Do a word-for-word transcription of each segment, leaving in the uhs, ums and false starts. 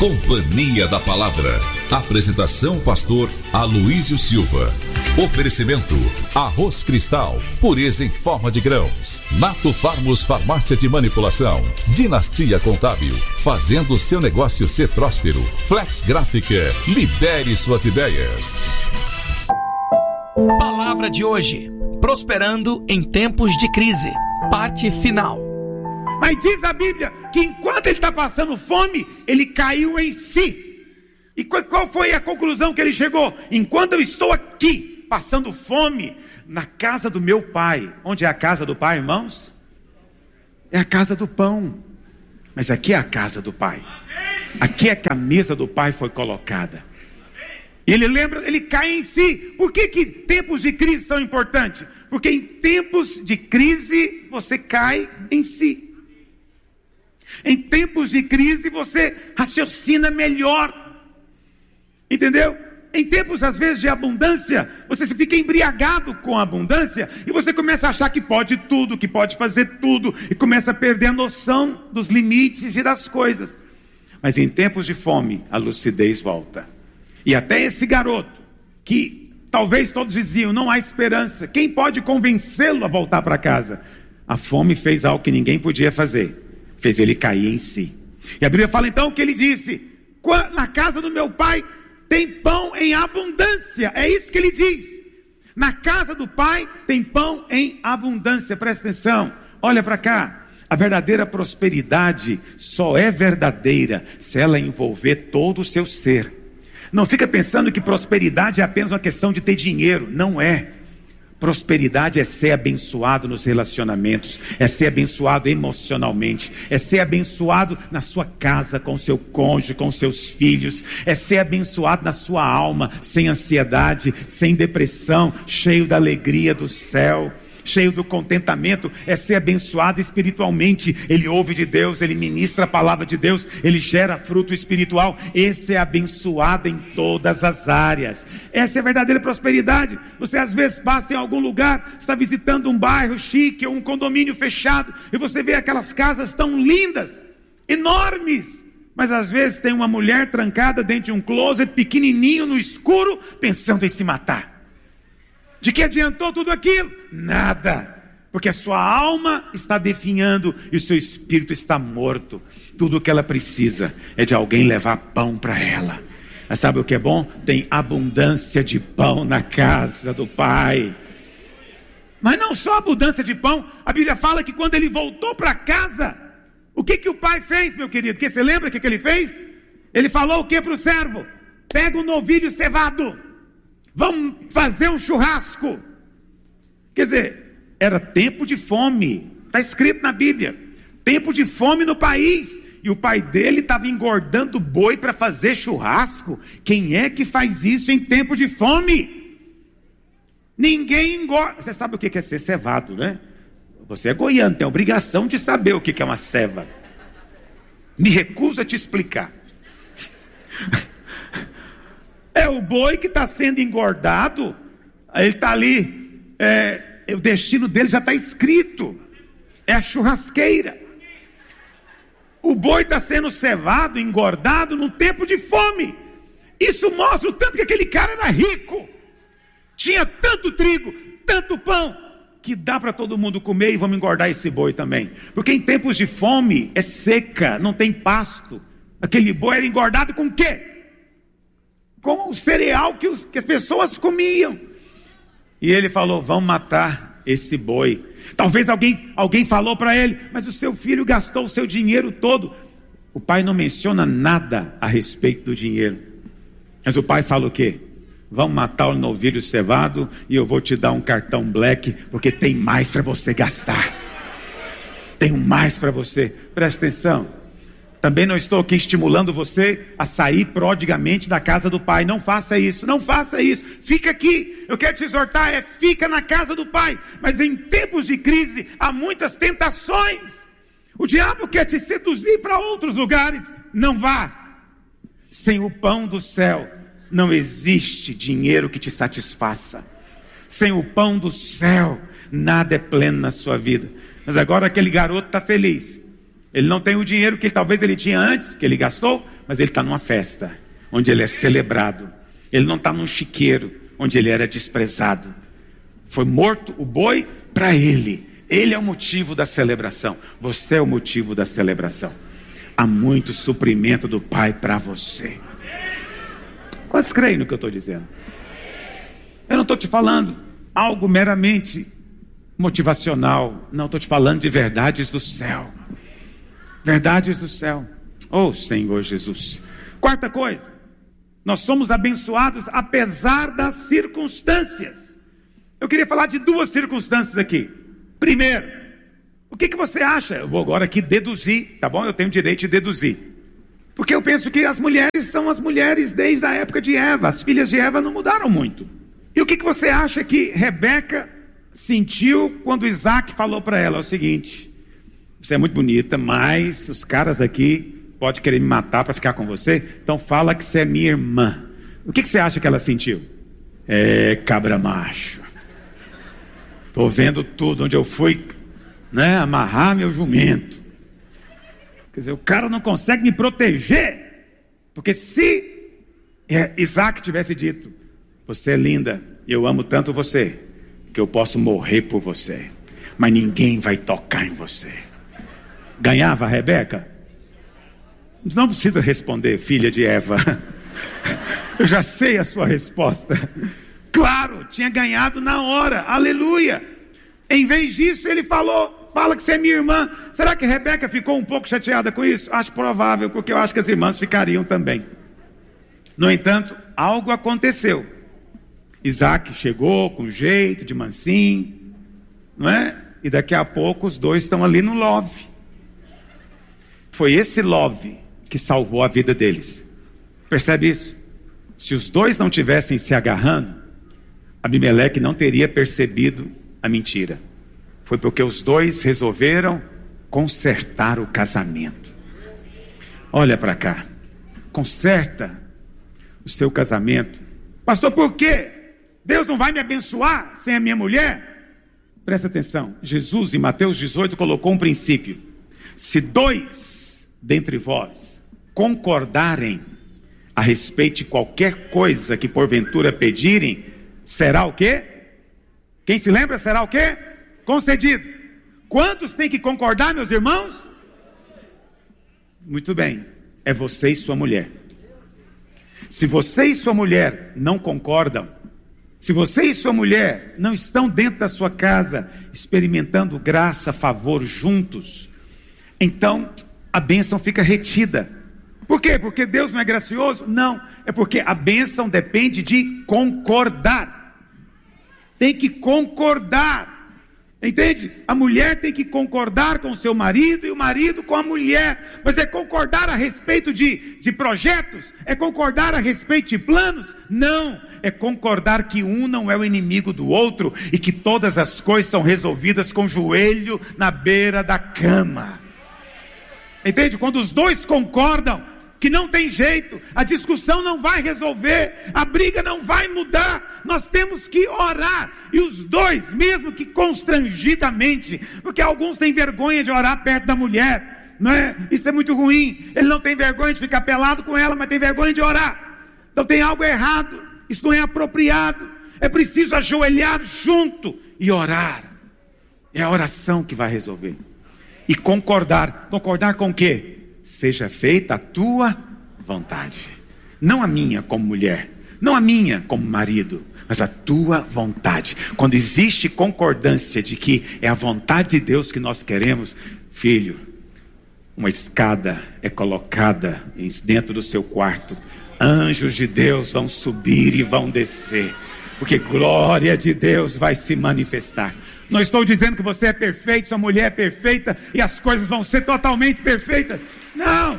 Companhia da Palavra. Apresentação pastor Aloísio Silva. Oferecimento Arroz Cristal, pureza em forma de grãos. Nato Farmos Farmácia de Manipulação. Dinastia Contábil, fazendo seu negócio ser próspero. Flex Gráfica, libere suas ideias. Palavra de hoje: prosperando em tempos de crise. Parte final. Mas diz a Bíblia que enquanto ele está passando fome, ele caiu em si. E qual foi a conclusão que ele chegou? Enquanto eu estou aqui, passando fome, na casa do meu pai. Onde é a casa do pai, irmãos? É a casa do pão. Mas aqui é a casa do pai. Aqui é que a mesa do pai foi colocada. E ele lembra, ele cai em si. Por que que tempos de crise são importantes? Porque em tempos de crise, você cai em si. Em tempos de crise, você raciocina melhor. Entendeu? Em tempos, às vezes, de abundância, você se fica embriagado com a abundância e você começa a achar que pode tudo, que pode fazer tudo, e começa a perder a noção dos limites e das coisas. Mas em tempos de fome, a lucidez volta. E até esse garoto, que talvez todos diziam, não há esperança, quem pode convencê-lo a voltar para casa? A fome fez algo que ninguém podia fazer, fez ele cair em si. E a Bíblia fala então que ele disse, na casa do meu pai tem pão em abundância. É isso que ele diz. Na casa do pai tem pão em abundância. Presta atenção, olha para cá. A verdadeira prosperidade só é verdadeira se ela envolver todo o seu ser. Não fica pensando que prosperidade é apenas uma questão de ter dinheiro. Não é. Prosperidade é ser abençoado nos relacionamentos, é ser abençoado emocionalmente, é ser abençoado na sua casa, com seu cônjuge, com seus filhos, é ser abençoado na sua alma, sem ansiedade, sem depressão, cheio da alegria do céu, cheio do contentamento, é ser abençoado espiritualmente. Ele ouve de Deus, ele ministra a palavra de Deus, ele gera fruto espiritual. Esse é abençoado em todas as áreas. Essa é a verdadeira prosperidade. Você às vezes passa em algum lugar, está visitando um bairro chique ou um condomínio fechado, e você vê aquelas casas tão lindas, enormes, mas às vezes tem uma mulher trancada dentro de um closet pequenininho no escuro, pensando em se matar. De que adiantou tudo aquilo? Nada, porque a sua alma está definhando e o seu espírito está morto. Tudo o que ela precisa é de alguém levar pão para ela. Mas sabe o que é bom? Tem abundância de pão na casa do pai. Mas não só abundância de pão, a Bíblia fala que quando ele voltou para casa, o que que o pai fez, meu querido? Que você lembra o que que ele fez? Ele falou o que para o servo? Pega um novilho cevado, vamos fazer um churrasco. Quer dizer, era tempo de fome. Está escrito na Bíblia. Tempo de fome no país. E o pai dele estava engordando boi para fazer churrasco. Quem é que faz isso em tempo de fome? Ninguém engorda. Você sabe o que é ser cevado, né? Você é goiano, tem a obrigação de saber o que é uma ceva. Me recuso a te explicar. É o boi que está sendo engordado. Ele está ali, é, o destino dele já está escrito. É a churrasqueira. O boi está sendo cevado, engordado no tempo de fome. Isso mostra o tanto que aquele cara era rico. Tinha tanto trigo, tanto pão, que dá para todo mundo comer, e vamos engordar esse boi também. Porque em tempos de fome é seca, não tem pasto. Aquele boi era engordado com o quê? Com o cereal que, os, que as pessoas comiam. E ele falou, vamos matar esse boi. Talvez alguém, alguém falou para ele, mas o seu filho gastou o seu dinheiro todo. O pai não menciona nada a respeito do dinheiro. Mas o pai fala o quê? Vamos matar o novilho cevado e eu vou te dar um cartão black, porque tem mais para você gastar. Tenho mais para você. Presta atenção. Também não estou aqui estimulando você a sair prodigamente da casa do pai. Não faça isso, não faça isso. Fica aqui. Eu quero te exortar, é fica na casa do pai. Mas em tempos de crise há muitas tentações. O diabo quer te seduzir para outros lugares. Não vá. Sem o pão do céu não existe dinheiro que te satisfaça. Sem o pão do céu nada é pleno na sua vida. Mas agora aquele garoto está feliz. Ele não tem o dinheiro que talvez ele tinha antes, que ele gastou, mas ele está numa festa, onde ele é celebrado. Ele não está num chiqueiro, onde ele era desprezado. Foi morto o boi para ele. Ele é o motivo da celebração. Você é o motivo da celebração. Há muito suprimento do Pai para você. Quantos creem no que eu estou dizendo? Eu não estou te falando algo meramente motivacional. Não, estou te falando de verdades do céu. Verdades do céu. Oh, Senhor Jesus. Quarta coisa. Nós somos abençoados apesar das circunstâncias. Eu queria falar de duas circunstâncias aqui. Primeiro, o que, que você acha? Eu vou agora aqui deduzir, tá bom? Eu tenho o direito de deduzir. Porque eu penso que as mulheres são as mulheres desde a época de Eva. As filhas de Eva não mudaram muito. E o que, que você acha que Rebeca sentiu quando Isaac falou para ela? É o seguinte: você é muito bonita, mas os caras daqui podem querer me matar para ficar com você. Então fala que você é minha irmã. O que, que você acha que ela sentiu? É, cabra macho. Estou vendo tudo onde eu fui, né, amarrar meu jumento. Quer dizer, o cara não consegue me proteger. Porque se é, Isaac tivesse dito: você é linda, eu amo tanto você, que eu posso morrer por você, mas ninguém vai tocar em você. Ganhava a Rebeca? Não precisa responder, filha de Eva. Eu já sei a sua resposta. Claro, tinha ganhado na hora, aleluia. Em vez disso ele falou: fala que você é minha irmã. Será que Rebeca ficou um pouco chateada com isso? Acho provável, porque eu acho que as irmãs ficariam também. No entanto, algo aconteceu. Isaac chegou com jeito, de mansinho, não é? E daqui a pouco os dois estão ali no love. Foi esse love que salvou a vida deles. Percebe isso? Se os dois não tivessem se agarrando, Abimeleque não teria percebido a mentira. Foi porque os dois resolveram consertar o casamento. Olha para cá. Conserta o seu casamento. Pastor, por quê? Deus não vai me abençoar sem a minha mulher? Presta atenção. Jesus, em Mateus dezoito, colocou um princípio. Se dois dentre vós concordarem a respeito de qualquer coisa que porventura pedirem, será o quê? Quem se lembra, será o quê? Concedido. Quantos tem que concordar, meus irmãos? Muito bem. É você e sua mulher. Se você e sua mulher não concordam, se você e sua mulher não estão dentro da sua casa experimentando graça, favor juntos, então a bênção fica retida. Por quê? Porque Deus não é gracioso? Não, é porque a bênção depende de concordar. Tem que concordar. Entende? A mulher tem que concordar com o seu marido e o marido com a mulher. Mas é concordar a respeito de, de projetos? É concordar a respeito de planos? Não, é concordar que um não é o inimigo do outro e que todas as coisas são resolvidas com o joelho na beira da cama. Entende? Quando os dois concordam que não tem jeito, a discussão não vai resolver, a briga não vai mudar, nós temos que orar, e os dois, mesmo que constrangidamente, porque alguns têm vergonha de orar perto da mulher, não é? Isso é muito ruim. Ele não tem vergonha de ficar pelado com ela, mas tem vergonha de orar. Então tem algo errado, isso não é apropriado. É preciso ajoelhar junto e orar. É a oração que vai resolver. E concordar. Concordar com o quê? Seja feita a tua vontade, não a minha como mulher, não a minha como marido, mas a tua vontade. Quando existe concordância de que é a vontade de Deus que nós queremos, filho, uma escada é colocada dentro do seu quarto, anjos de Deus vão subir e vão descer, porque glória de Deus vai se manifestar. Não estou dizendo que você é perfeito, sua mulher é perfeita e as coisas vão ser totalmente perfeitas. Não.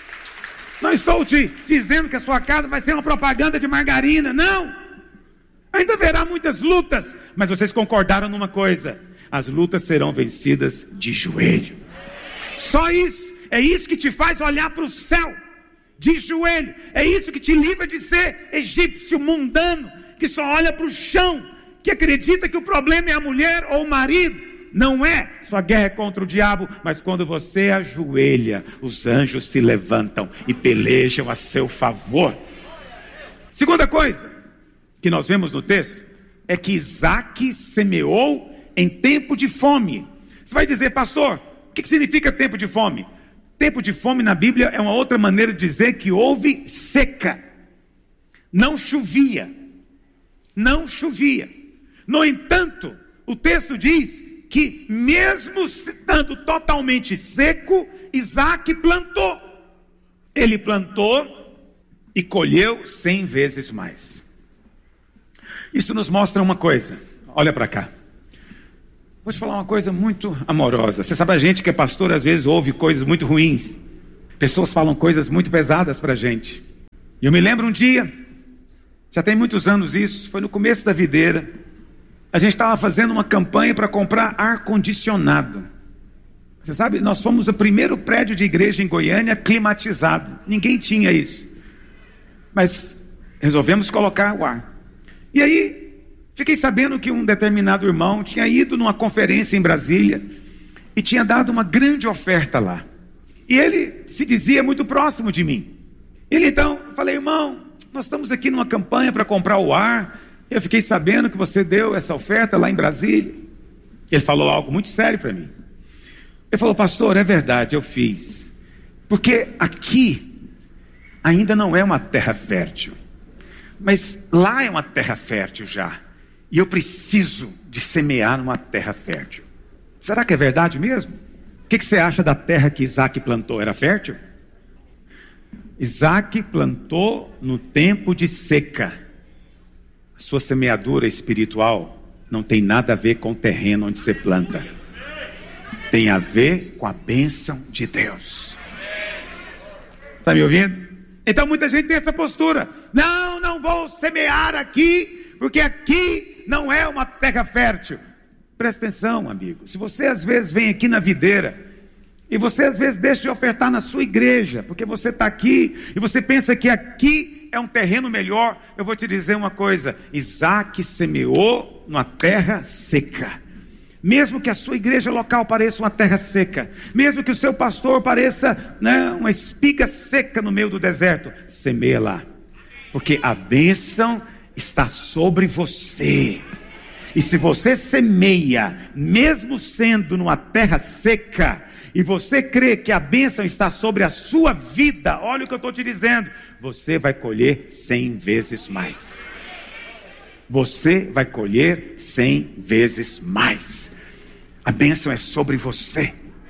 Não estou te dizendo que a sua casa vai ser uma propaganda de margarina. Não. Ainda haverá muitas lutas, mas vocês concordaram numa coisa: as lutas serão vencidas de joelho. Só isso. É isso que te faz olhar para o céu de joelho. É isso que te livra de ser egípcio mundano, que só olha para o chão, que acredita que o problema é a mulher ou o marido. não é sua guerra contra o diabo, mas quando você ajoelha, os anjos se levantam e pelejam a seu favor. Segunda coisa que nós vemos no texto é que Isaac semeou em tempo de fome. Você vai dizer, pastor, o que significa tempo de fome? Tempo de fome na Bíblia é uma outra maneira de dizer que houve seca. Não chovia. Não chovia. No entanto, o texto diz que mesmo estando totalmente seco, Isaac plantou. Ele plantou e colheu cem vezes mais. Isso nos mostra uma coisa. Olha para cá. Vou te falar uma coisa muito amorosa. Você sabe, a gente que é pastor às vezes ouve coisas muito ruins. Pessoas falam coisas muito pesadas para a gente. E eu me lembro um dia, já tem muitos anos isso, foi no começo da videira. A gente estava fazendo uma campanha para comprar ar-condicionado. Você sabe, nós fomos o primeiro prédio de igreja em Goiânia climatizado. Ninguém tinha isso. Mas resolvemos colocar o ar. E aí, fiquei sabendo que um determinado irmão tinha ido numa conferência em Brasília e tinha dado uma grande oferta lá. E ele se dizia muito próximo de mim. Ele então, falei, irmão, nós estamos aqui numa campanha para comprar o ar. Eu fiquei sabendo que você deu essa oferta lá em Brasília. Ele falou algo muito sério para mim. Ele falou, pastor, é verdade, eu fiz. Porque aqui ainda não é uma terra fértil. Mas lá é uma terra fértil já. E eu preciso de semear numa terra fértil. Será que é verdade mesmo? O que, que você acha da terra que Isaac plantou? Era fértil? Isaac plantou no tempo de seca. A sua semeadura espiritual não tem nada a ver com o terreno onde você planta. Tem a ver com a bênção de Deus. Está me ouvindo? Então muita gente tem essa postura. Não, não vou semear aqui, porque aqui não é uma terra fértil. Presta atenção, amigo. Se você às vezes vem aqui na videira, e você às vezes deixa de ofertar na sua igreja, porque você está aqui, e você pensa que aqui é um terreno melhor, eu vou te dizer uma coisa, Isaac semeou numa terra seca. Mesmo que a sua igreja local pareça uma terra seca, mesmo que o seu pastor pareça, né, uma espiga seca no meio do deserto, semeia lá, porque a bênção está sobre você. E se você semeia, mesmo sendo numa terra seca, e você crê que a bênção está sobre a sua vida, olha o que eu estou te dizendo, você vai colher cem vezes mais. Você vai colher cem vezes mais. A bênção é sobre você.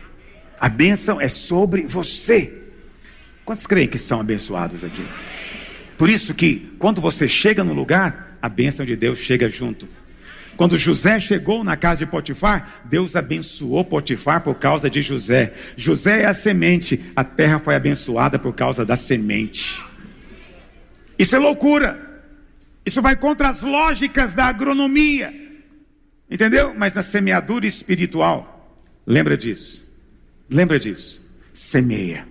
A bênção é sobre você. Quantos creem que são abençoados aqui? Por isso que quando você chega no lugar, a bênção de Deus chega junto. Quando José chegou na casa de Potifar, Deus abençoou Potifar por causa de José. José é a semente, a terra foi abençoada por causa da semente. Isso é loucura. Isso vai contra as lógicas da agronomia. Entendeu? Mas na semeadura espiritual, lembra disso. Lembra disso. Semeia.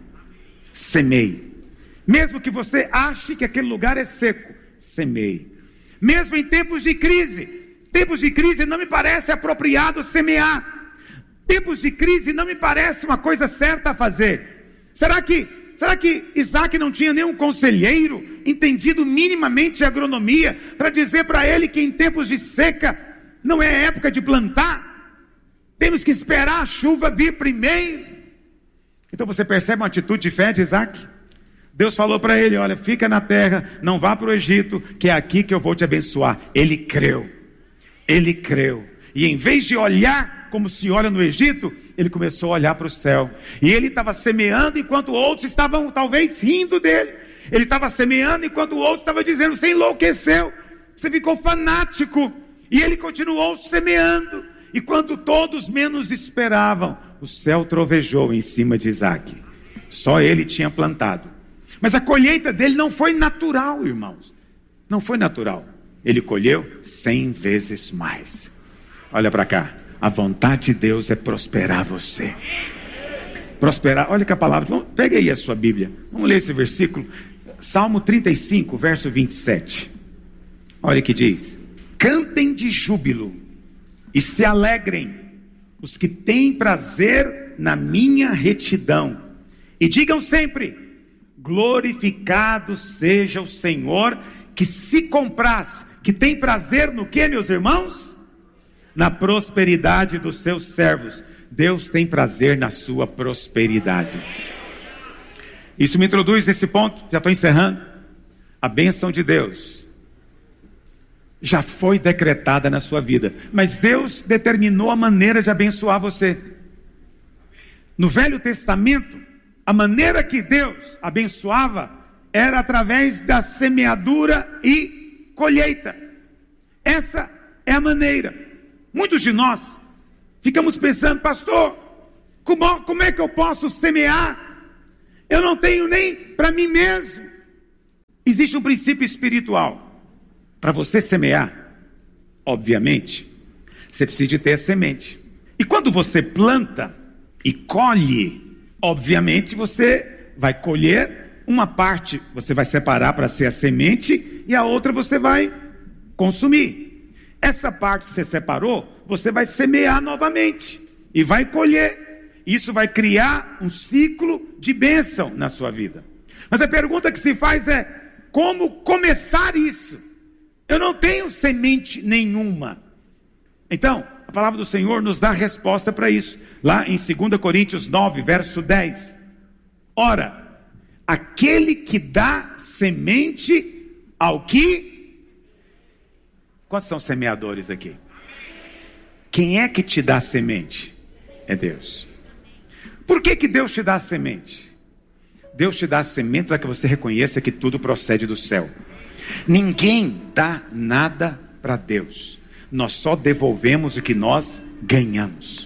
Semeie. Mesmo que você ache que aquele lugar é seco, semeie. Mesmo em tempos de crise. Tempos de crise não me parece apropriado semear. Tempos de crise não me parece uma coisa certa a fazer. Será que, será que Isaac não tinha nenhum conselheiro entendido minimamente de agronomia para dizer para ele que em tempos de seca não é época de plantar? Temos que esperar a chuva vir primeiro. Então você percebe uma atitude de fé de Isaac? Deus falou para ele, olha, fica na terra, não vá para o Egito, que é aqui que eu vou te abençoar. Ele creu. Ele creu, e em vez de olhar como se olha no Egito, ele começou a olhar para o céu, e ele estava semeando enquanto outros estavam talvez rindo dele, ele estava semeando enquanto outros estavam dizendo, você enlouqueceu, você ficou fanático, e ele continuou semeando, e quando todos menos esperavam, o céu trovejou em cima de Isaac, só ele tinha plantado, mas a colheita dele não foi natural, irmãos, não foi natural. Ele colheu cem vezes mais. Olha para cá. A vontade de Deus é prosperar você. Prosperar. Olha que a palavra. Pega aí a sua Bíblia. Vamos ler esse versículo. Salmo trinta e cinco, verso vinte e sete. Olha que diz. Cantem de júbilo e se alegrem os que têm prazer na minha retidão. E digam sempre: glorificado seja o Senhor, que se compraz, que tem prazer no que, meus irmãos? Na prosperidade dos seus servos. Deus tem prazer na sua prosperidade. Isso me introduz nesse ponto, já estou encerrando. A bênção de Deus já foi decretada na sua vida, mas Deus determinou a maneira de abençoar você. No Velho Testamento, a maneira que Deus abençoava era através da semeadura e colheita. Essa é a maneira. Muitos de nós ficamos pensando: pastor, como, como é que eu posso semear? Eu não tenho nem para mim mesmo. Existe um princípio espiritual. Para você semear, obviamente, você precisa de ter a semente. E quando você planta e colhe, obviamente você vai colher uma parte, você vai separar para ser a semente, e a outra você vai consumir. Essa parte que você separou, você vai semear novamente e vai colher. Isso vai criar um ciclo de bênção na sua vida. Mas a pergunta que se faz é: como começar isso? Eu não tenho semente nenhuma. Então, a palavra do Senhor nos dá a resposta para isso. Lá em dois Coríntios nove, verso dez. Ora, aquele que dá semente ao que... Quantos são semeadores aqui? Quem é que te dá semente? É Deus. Por que que Deus te dá a semente? Deus te dá a semente para que você reconheça que tudo procede do céu. Ninguém dá nada para Deus. Nós só devolvemos o que nós ganhamos.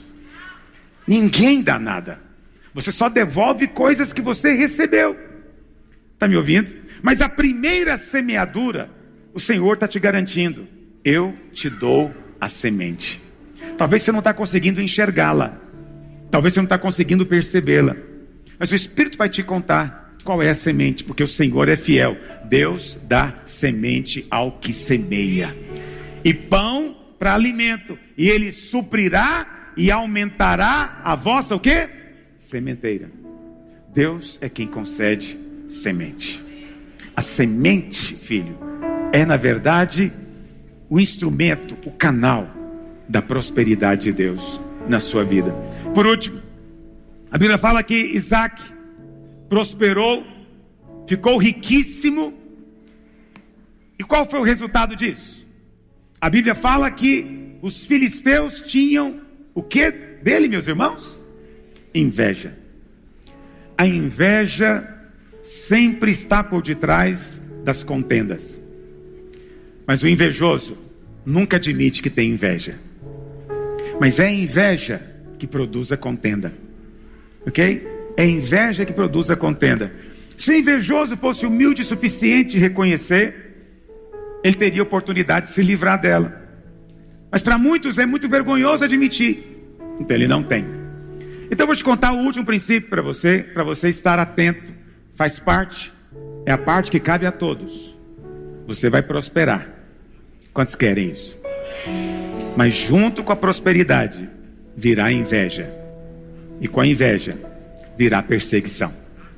Ninguém dá nada. Você só devolve coisas que você recebeu. Está me ouvindo? Mas a primeira semeadura, o Senhor está te garantindo: eu te dou a semente. Talvez você não está conseguindo enxergá-la. Talvez você não está conseguindo percebê-la. Mas o Espírito vai te contar qual é a semente, porque o Senhor é fiel. Deus dá semente ao que semeia, e pão para alimento, e Ele suprirá e aumentará a vossa o quê? Sementeira. Deus é quem concede semente. A semente, filho, é na verdade o instrumento, o canal da prosperidade de Deus na sua vida. Por último, a Bíblia fala que Isaac prosperou, ficou riquíssimo. E qual foi o resultado disso? A Bíblia fala que os filisteus tinham o que dele, meus irmãos? Inveja. A inveja sempre está por detrás das contendas. Mas o invejoso nunca admite que tem inveja. Mas é a inveja que produz a contenda. Ok? É a inveja que produz a contenda. Se o invejoso fosse humilde o suficiente de reconhecer, ele teria oportunidade de se livrar dela. Mas para muitos é muito vergonhoso admitir. Então ele não tem. Então eu vou te contar o último princípio para você, para você estar atento. Faz parte, é a parte que cabe a todos. Você vai prosperar. Quantos querem isso? Mas junto com a prosperidade virá a inveja. E com a inveja virá perseguição.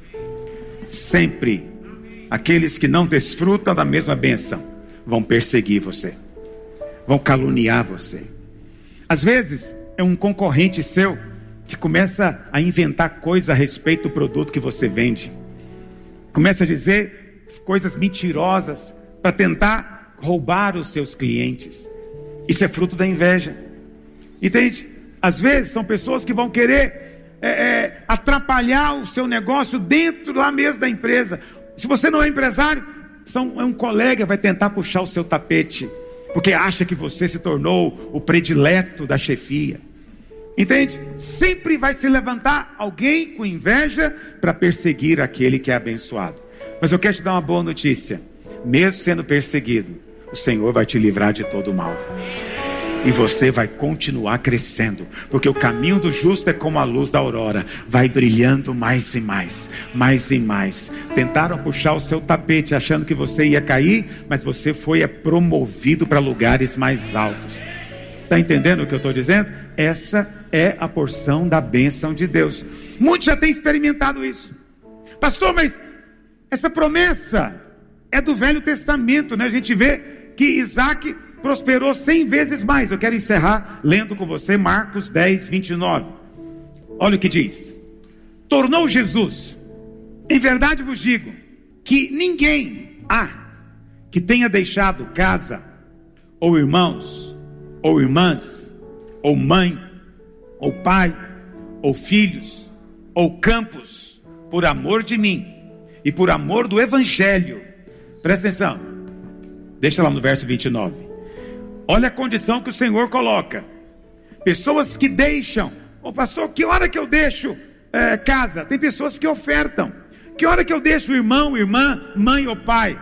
Sempre aqueles que não desfrutam da mesma bênção vão perseguir você, vão caluniar você. Às vezes é um concorrente seu que começa a inventar coisas a respeito do produto que você vende, começa a dizer coisas mentirosas para tentar roubar os seus clientes. Isso é fruto da inveja, entende? Às vezes são pessoas que vão querer É, é, atrapalhar o seu negócio dentro lá mesmo da empresa. Se você não é empresário, são, é um colega vai tentar puxar o seu tapete, porque acha que você se tornou o predileto da chefia. Entende? Sempre vai se levantar alguém com inveja para perseguir aquele que é abençoado. Mas eu quero te dar uma boa notícia: mesmo sendo perseguido, o Senhor vai te livrar de todo o mal. E você vai continuar crescendo, porque o caminho do justo é como a luz da aurora, vai brilhando mais e mais, mais e mais. Tentaram puxar o seu tapete achando que você ia cair, mas você foi é promovido para lugares mais altos. Está entendendo o que eu estou dizendo? Essa é a porção da bênção de Deus. Muitos já têm experimentado isso. Pastor, mas essa promessa é do Velho Testamento, né? A gente vê que Isaac prosperou cem vezes mais. Eu quero encerrar lendo com você Marcos dez, vinte e nove. Olha o que diz: tornou Jesus, em verdade vos digo, que ninguém há que tenha deixado casa, ou irmãos, ou irmãs, ou mãe, ou pai, ou filhos, ou campos, por amor de mim, e por amor do Evangelho. Presta atenção, deixa lá no verso vinte e nove. Olha a condição que o Senhor coloca. Pessoas que deixam. Ô pastor, que hora que eu deixo é, casa? Tem pessoas que ofertam. Que hora que eu deixo irmão, irmã, mãe ou pai?